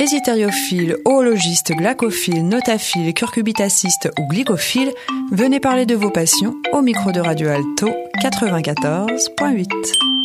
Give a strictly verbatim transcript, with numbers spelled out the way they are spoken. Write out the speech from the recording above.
désitériophile, oologistes, glaucophiles, notaphiles, curcubitacistes ou glycophiles, venez parler de vos passions au micro de Radio Alto quatre-vingt-quatorze point huit.